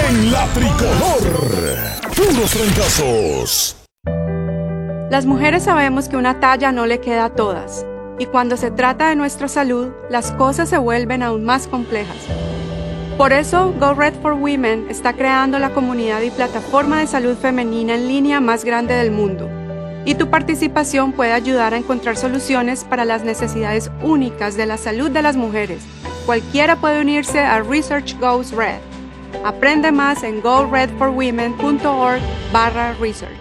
en La Tricolor. Puros fracasos. Las mujeres sabemos que una talla no le queda a todas. Y cuando se trata de nuestra salud, las cosas se vuelven aún más complejas. Por eso, Go Red for Women está creando la comunidad y plataforma de salud femenina en línea más grande del mundo. Y tu participación puede ayudar a encontrar soluciones para las necesidades únicas de la salud de las mujeres. Cualquiera puede unirse a Research Goes Red. Aprende más en goredforwomen.org/research.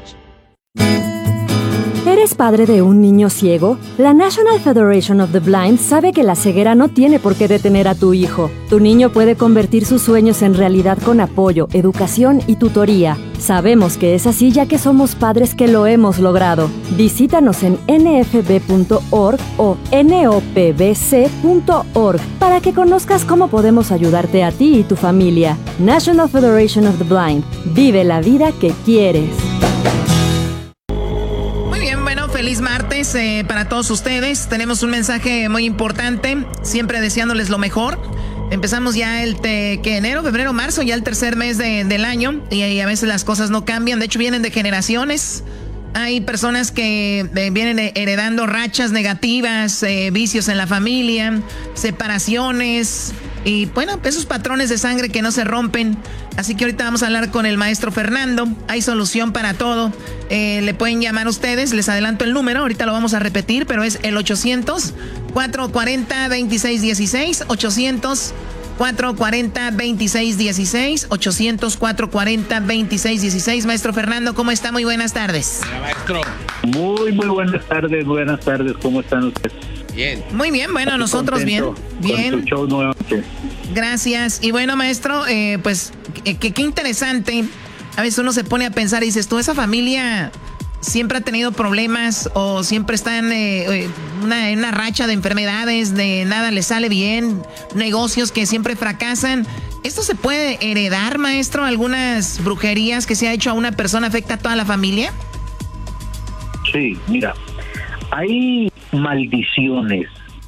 ¿Eres padre de un niño ciego? La National Federation of the Blind sabe que la ceguera no tiene por qué detener a tu hijo. Tu niño puede convertir sus sueños en realidad con apoyo, educación y tutoría. Sabemos que es así ya que somos padres que lo hemos logrado. Visítanos en nfb.org o nopbc.org para que conozcas cómo podemos ayudarte a ti y tu familia. National Federation of the Blind. Vive la vida que quieres. Feliz martes para todos ustedes. Tenemos un mensaje muy importante, siempre deseándoles lo mejor. Empezamos ya enero, febrero, marzo, ya el tercer mes del año, y a veces las cosas no cambian. De hecho, vienen de generaciones. Hay personas que vienen heredando rachas negativas, vicios en la familia, separaciones y bueno, esos patrones de sangre que no se rompen. Así que ahorita vamos a hablar con el maestro Fernando. Hay solución para todo. Le pueden llamar ustedes, les adelanto el número, ahorita lo vamos a repetir, pero es el 800-440-2616, 800-440-2616, 800-440-2616. Maestro Fernando, ¿cómo está? Muy buenas tardes. Hola, maestro. Muy buenas tardes, ¿cómo están ustedes? Bien. Muy bien, bueno, nosotros bien. Bien. Con tu show nuevamente. Gracias. Y bueno, maestro, pues qué interesante. A veces uno se pone a pensar y dices, tú, esa familia siempre ha tenido problemas o siempre está en una racha de enfermedades, de nada le sale bien, negocios que siempre fracasan. ¿Esto se puede heredar, maestro? ¿Algunas brujerías que se ha hecho a una persona afecta a toda la familia? Sí, mira, hay maldiciones.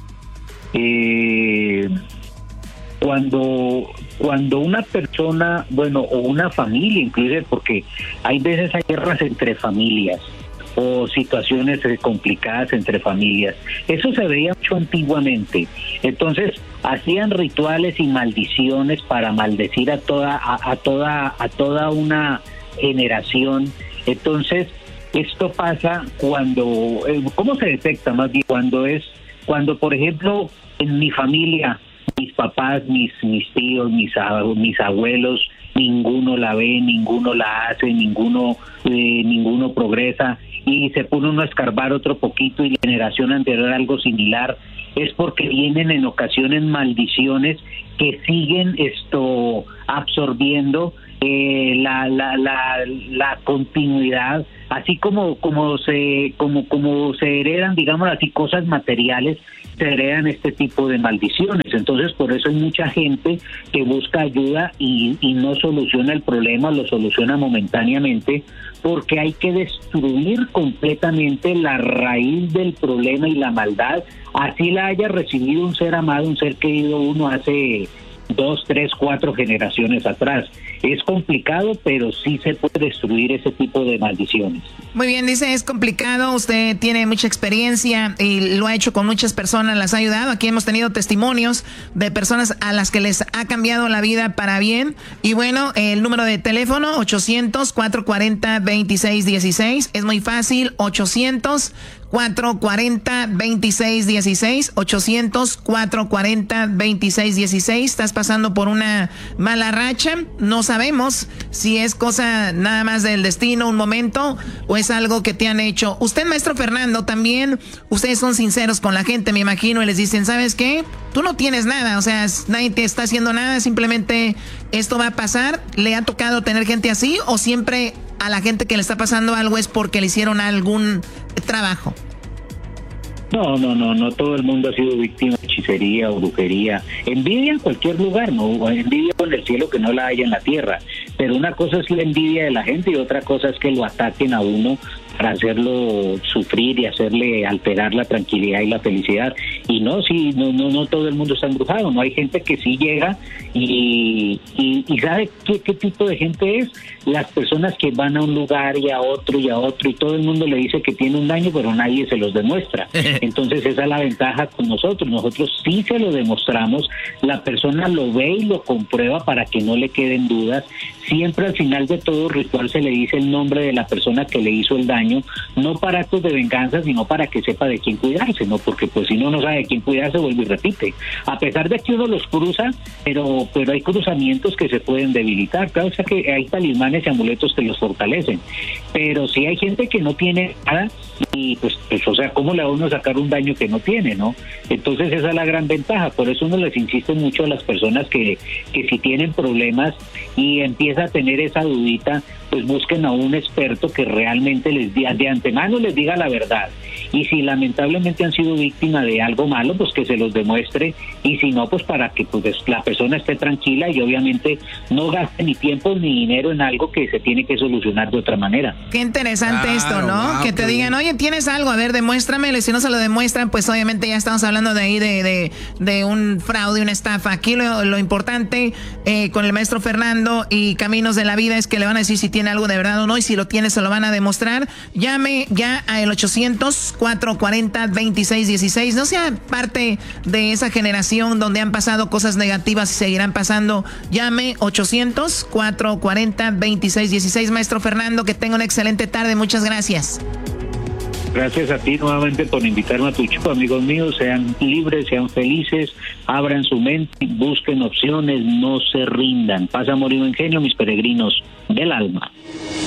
Cuando una persona, o una familia inclusive, porque hay veces hay guerras entre familias o situaciones complicadas entre familias. Eso se veía mucho antiguamente. Entonces hacían rituales y maldiciones para maldecir a toda una generación. Entonces esto pasa cuando, ¿cómo se detecta? Más bien cuando por ejemplo en mi familia, mis papás, mis tíos, mis abuelos, ninguno la ve, ninguno la hace, ninguno progresa, y se pone uno a escarbar otro poquito y la generación anterior algo similar, es porque vienen en ocasiones maldiciones que siguen absorbiendo la continuidad, así como se heredan, digamos así, cosas materiales, se heredan este tipo de maldiciones. Entonces por eso hay mucha gente que busca ayuda y no soluciona el problema, lo soluciona momentáneamente, porque hay que destruir completamente la raíz del problema y la maldad, así la haya recibido un ser amado, un ser querido uno hace 2, 3, 4 generaciones atrás. Es complicado, pero sí se puede destruir ese tipo de maldiciones. Muy bien, dice, es complicado, usted tiene mucha experiencia y lo ha hecho con muchas personas, las ha ayudado. Aquí hemos tenido testimonios de personas a las que les ha cambiado la vida para bien. Y bueno, el número de teléfono, 800-440-2616, es muy fácil, 800-440-2616, 800-440-2616. Estás pasando por una mala racha, no sabemos si es cosa nada más del destino, un momento, o es algo que te han hecho. Usted, maestro Fernando, también, ustedes son sinceros con la gente, me imagino, y les dicen, ¿sabes qué? Tú no tienes nada, o sea, nadie te está haciendo nada, simplemente esto va a pasar. ¿Le ha tocado tener gente así o siempre a la gente que le está pasando algo es porque le hicieron algún trabajo? No todo el mundo ha sido víctima de hechicería o brujería. Envidia en cualquier lugar, no, envidia en el cielo que no la haya en la tierra. Pero una cosa es la envidia de la gente y otra cosa es que lo ataquen a uno para hacerlo sufrir y hacerle alterar la tranquilidad y la felicidad. Y no, sí, no todo el mundo está embrujado, no hay gente que sí llega y ¿sabe qué tipo de gente es? Las personas que van a un lugar y a otro y todo el mundo le dice que tiene un daño, pero nadie se los demuestra. Entonces esa es la ventaja con nosotros sí se lo demostramos, la persona lo ve y lo comprueba para que no le queden dudas. Siempre al final de todo ritual se le dice el nombre de la persona que le hizo el daño, no para actos de venganza, sino para que sepa de quién cuidarse, ¿no? Porque pues si no sabe de quién cuidarse, vuelve y repite. A pesar de que uno los cruza, pero hay cruzamientos que se pueden debilitar. Claro, o sea que hay talismanes y amuletos que los fortalecen, pero si hay gente que no tiene nada y pues o sea, ¿cómo le va a uno sacar un daño que no tiene, no? Entonces esa es la gran ventaja. Por eso uno les insiste mucho a las personas que si tienen problemas y empieza a tener esa dudita, pues busquen a un experto que realmente les diga, de antemano les diga la verdad. Y si lamentablemente han sido víctimas de algo malo, pues que se los demuestre, y si no, pues para que pues la persona esté tranquila y obviamente no gaste ni tiempo ni dinero en algo que se tiene que solucionar de otra manera. Qué interesante esto, ¿no? Wow, que te digan, oye, ¿tienes algo? A ver, demuéstramelo. Y si no se lo demuestran, pues obviamente ya estamos hablando de ahí de un fraude, una estafa. Aquí lo importante con el maestro Fernando y Caminos de la Vida es que le van a decir si tiene algo de verdad o no, y si lo tiene se lo van a demostrar. Llame ya al 800-440-2616. No sea parte de esa generación donde han pasado cosas negativas y seguirán pasando. Llame 800-440-2616. Maestro Fernando, que tenga una excelente tarde. Muchas gracias. Gracias a ti nuevamente por invitarme a tu show, amigos míos. Sean libres, sean felices, abran su mente, busquen opciones, no se rindan. Paz, amor y buen genio, mis peregrinos del alma.